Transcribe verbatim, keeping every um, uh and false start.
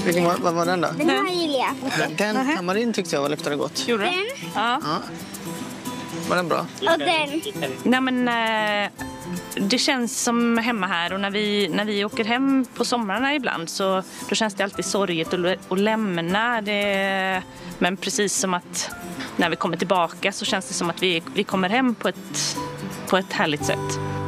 Vilken var, vad var den då? Den här gillar jag. Den, den tamarin tyckte jag var luktade gott. Gjorde Den. Ja. Ja. Var den bra? Och den. Nej, men eh, det känns som hemma här, och när vi, när vi åker hem på somrarna ibland så då känns det alltid sorgligt att, att lämna det. Men precis som att när vi kommer tillbaka så känns det som att vi, vi kommer hem på ett, på ett härligt sätt.